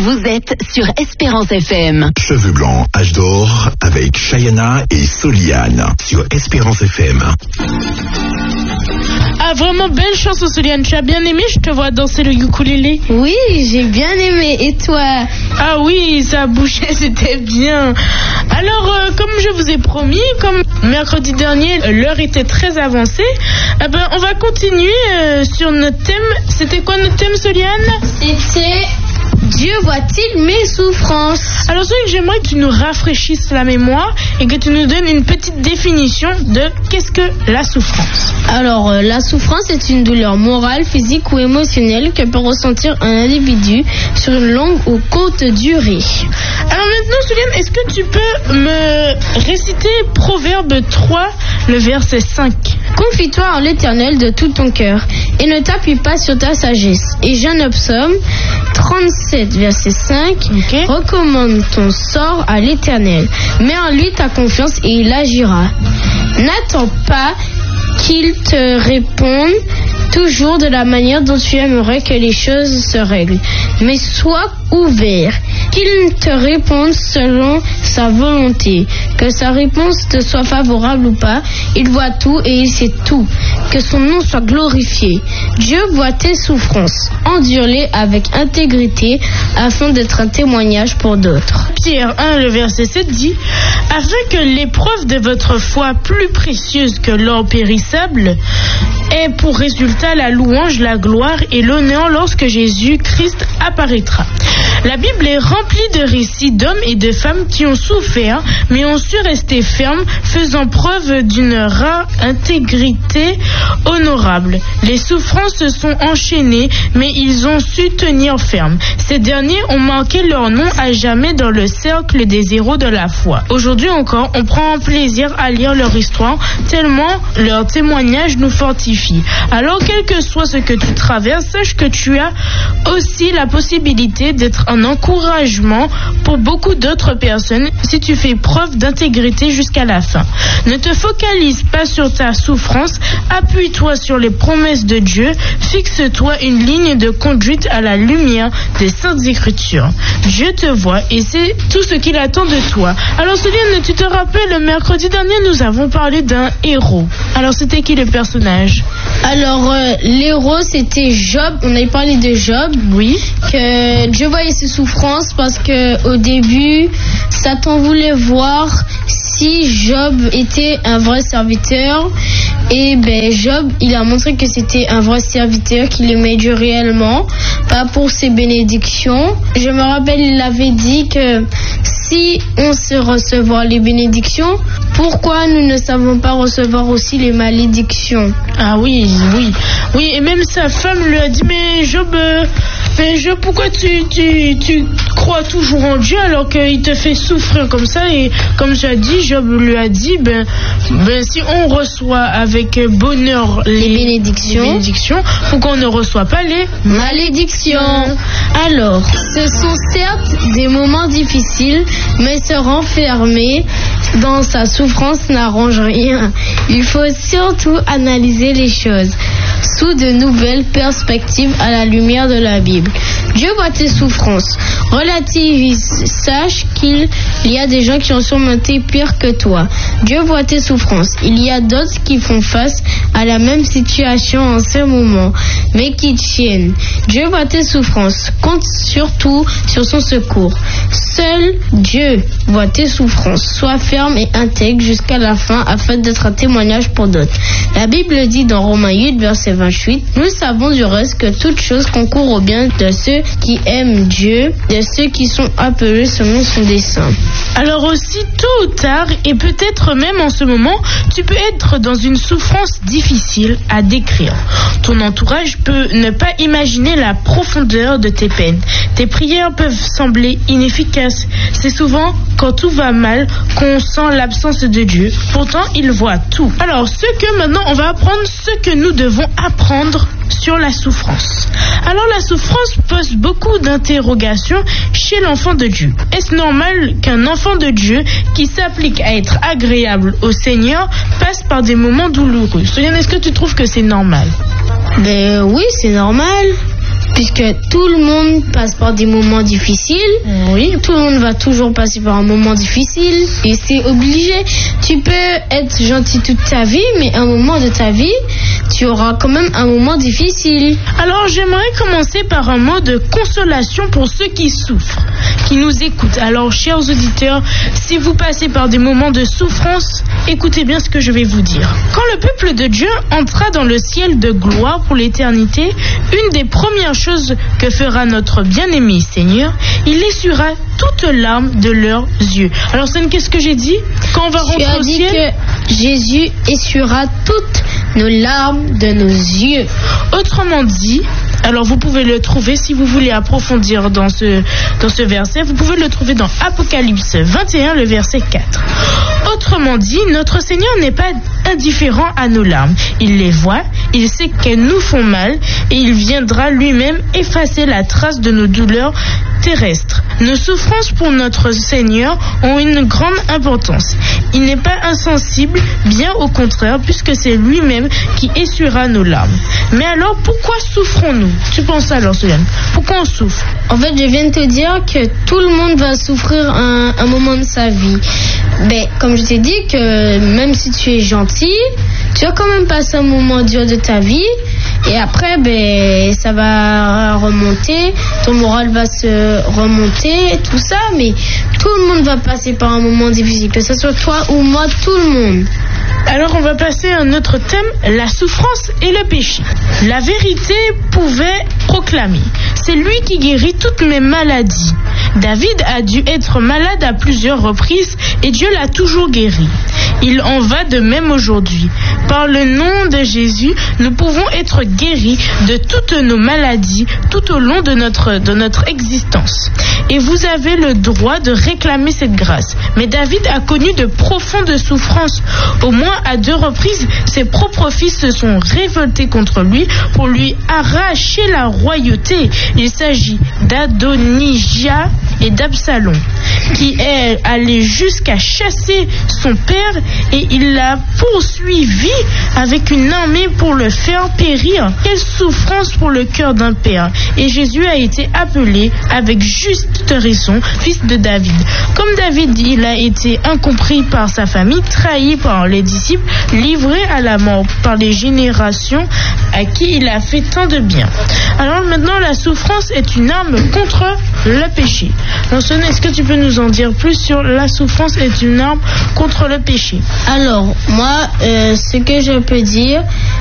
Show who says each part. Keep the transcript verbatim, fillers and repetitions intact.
Speaker 1: Vous êtes sur Espérance F M.
Speaker 2: Cheveux blancs, âge d'or, avec Chayana et Soliane sur Espérance F M.
Speaker 3: Ah, vraiment belle chanson, Soliane. Tu as bien aimé? Je te vois danser le ukulélé.
Speaker 4: Oui, j'ai bien aimé. Et toi?
Speaker 3: Ah oui, ça a bougé, c'était bien. Alors, euh, comme je vous ai promis, comme mercredi dernier, l'heure était très avancée, eh ben, on va continuer euh, sur notre thème. C'était quoi notre thème, Soliane?
Speaker 4: C'était Dieu voit-il mes souffrances?
Speaker 3: Alors, c'est que j'aimerais que tu nous rafraîchisses la mémoire et que tu nous donnes une petite définition de qu'est-ce que la souffrance.
Speaker 4: Alors, euh, la souffrance est une douleur morale, physique ou émotionnelle que peut ressentir un individu sur une longue ou courte durée.
Speaker 3: Alors maintenant, Soliane, est-ce que tu peux me réciter Proverbe trois, le verset cinq?
Speaker 4: Confie-toi en l'Éternel de tout ton cœur et ne t'appuie pas sur ta sagesse. Et Jeune Psaume trente-sept, verset cinq, okay. Recommande ton sort à l'Éternel. Mets en lui ta confiance et il agira. N'attends pas qu'il te réponde toujours de la manière dont tu aimerais que les choses se règlent, mais sois ouvert, qu'il te réponde selon sa volonté, que sa réponse te soit favorable ou pas. Il voit tout et il sait tout, que son nom soit glorifié. Dieu voit tes souffrances, endure-les avec intégrité afin d'être un témoignage pour d'autres.
Speaker 3: Pierre un, le verset sept dit: afin que l'épreuve de votre foi, plus précieuse que l'or périssable, ait pour résultat la louange, la gloire et l'honneur lorsque Jésus-Christ apparaîtra. La Bible est remplie de récits d'hommes et de femmes qui ont souffert, mais ont su rester fermes, faisant preuve d'une rare intégrité honorable. Les souffrances se sont enchaînées, mais ils ont su tenir ferme. Ces derniers ont marqué leur nom à jamais dans le cercle des héros de la foi. Aujourd'hui encore, on prend plaisir à lire leur histoire, tellement leur témoignage nous fortifie. Alors, quel que soit ce que tu traverses, sache que tu as aussi la possibilité d'être un encouragement pour beaucoup d'autres personnes si tu fais preuve d'intégrité jusqu'à la fin. Ne te focalise pas sur ta souffrance, appuie-toi sur les promesses de Dieu, fixe-toi une ligne de conduite à la lumière des Saintes Écritures. Dieu te voit et c'est tout ce qu'il attend de toi. Alors Soliane, tu te rappelles, le mercredi dernier, nous avons parlé d'un héros. Alors c'était qui le personnage?
Speaker 4: Alors euh, l'héros c'était Job. On avait parlé de Job.
Speaker 3: Oui.
Speaker 4: Que Dieu voyait ses souffrances parce que au début Satan voulait voir si Job était un vrai serviteur. Et ben Job, il a montré que c'était un vrai serviteur, qu'il aimait Dieu réellement, pas pour ses bénédictions. Je me rappelle, il avait dit que si on sait recevoir les bénédictions, pourquoi nous ne savons pas recevoir aussi les malédictions?
Speaker 3: Ah oui, oui, oui. Et même sa femme lui a dit, mais Job, euh, mais Job, pourquoi tu, tu, tu crois toujours en Dieu alors qu'il te fait souffrir comme ça? Et comme tu as dit, Job lui a dit, ben, ben si on reçoit avec bonheur les,
Speaker 4: les bénédictions,
Speaker 3: les bénédictions, pourquoi on ne reçoit pas les
Speaker 4: malédictions? Alors, ce sont certes des moments difficiles, mais se renfermer dans sa souffrance n'arrange rien. Il faut surtout analyser les choses sous de nouvelles perspectives à la lumière de la Bible. Dieu voit tes souffrances. Relativise, sache qu'il y a des gens qui ont surmonté pire que toi. Dieu voit tes souffrances. Il y a d'autres qui font face à la même situation en ce moment, mais qui tiennent. Dieu voit tes souffrances. Compte surtout sur son secours. Seul Dieu voit tes souffrances. Sois ferme et intègre jusqu'à la fin afin d'être un témoignage pour d'autres. La Bible dit dans Romains huit, verset vingt-huit, nous savons du reste que toute chose concourt au bien de ceux qui aiment Dieu, de ceux qui sont appelés selon son dessein.
Speaker 3: Alors aussi, tôt ou tard, et peut-être même en ce moment, tu peux être dans une souffrance difficile à décrire. Ton entourage peut ne pas imaginer la profondeur de tes peines. Tes prières peuvent sembler inefficaces. C'est souvent quand tout va mal qu'on sent l'absence de Dieu. Pourtant, il voit tout. Alors, ce que maintenant, on va apprendre ce que nous devons apprendre sur la souffrance. Alors, la souffrance pose beaucoup d'interrogations chez l'enfant de Dieu. Est-ce normal qu'un enfant de Dieu qui s'applique à être agréable au Seigneur passe par des moments douloureux? Soliane, est-ce que tu trouves que c'est normal?
Speaker 4: Ben oui, c'est normal. puisque tout le monde passe par des moments difficiles.
Speaker 3: Oui.
Speaker 4: Tout le monde va toujours passer par un moment difficile et c'est obligé. Tu peux être gentil toute ta vie, mais à un moment de ta vie, tu auras quand même un moment difficile.
Speaker 3: Alors j'aimerais commencer par un mot de consolation pour ceux qui souffrent, qui nous écoutent. Alors chers auditeurs, si vous passez par des moments de souffrance, écoutez bien ce que je vais vous dire. Quand le peuple de Dieu entra dans le ciel de gloire pour l'éternité, une des premières choses que fera notre bien-aimé Seigneur, il essuiera toutes larmes de leurs yeux. Alors Sam, qu'est-ce que j'ai dit? Quand on va
Speaker 4: Tu
Speaker 3: rentrer
Speaker 4: as
Speaker 3: au
Speaker 4: dit
Speaker 3: ciel,
Speaker 4: que Jésus essuiera toutes nos larmes de nos yeux.
Speaker 3: autrement dit, alors vous pouvez le trouver si vous voulez approfondir dans ce, dans ce verset, vous pouvez le trouver dans Apocalypse vingt et un, le verset quatre. Autrement dit, notre Seigneur n'est pas indifférent à nos larmes. Il les voit, il sait qu'elles nous font mal et il viendra lui-même effacer la trace de nos douleurs terrestres. Nos souffrances pour notre Seigneur ont une grande importance. Il n'est pas insensible, bien au contraire, puisque c'est lui-même qui essuiera nos larmes. Mais alors, pourquoi souffrons-nous? Tu penses alors, Solène? Pourquoi on souffre?
Speaker 4: En fait, je viens de te dire que tout le monde va souffrir un, un moment de sa vie. Ben, comme je t'ai dit que même si tu es gentil, tu vas quand même passer un moment dur de ta vie. Et après, ben, ça va remonter, ton moral va se remonter, tout ça, mais tout le monde va passer par un moment difficile, que ce soit toi ou moi, tout le monde.
Speaker 3: Alors on va passer à un autre thème, la souffrance et le péché. La vérité pouvait proclamer, c'est lui qui guérit toutes mes maladies. David a dû être malade à plusieurs reprises et Dieu l'a toujours guéri. Il en va de même aujourd'hui. Par le nom de Jésus, nous pouvons être guéris de toutes nos maladies tout au long de notre, de notre existence. Et vous avez le droit de réclamer cette grâce. Mais David a connu de profondes souffrances. Au moins à deux reprises, ses propres fils se sont révoltés contre lui pour lui arracher la royauté. Il s'agit d'Adonijah et d'Absalom, qui est allé jusqu'à chasser son père et il l'a poursuivi avec une armée pour le faire périr. Quelle souffrance pour le cœur d'un père. Et Jésus a été appelé avec juste raison fils de David. Comme David, il a été incompris par sa famille, trahi par les disciples, livré à la mort par les générations à qui il a fait tant de bien. Alors maintenant, la souffrance est une arme contre le péché. Lanson, est-ce que tu peux nous en dire plus sur la souffrance est une arme contre le péché?
Speaker 4: Alors, moi, euh, ce que je peux dire,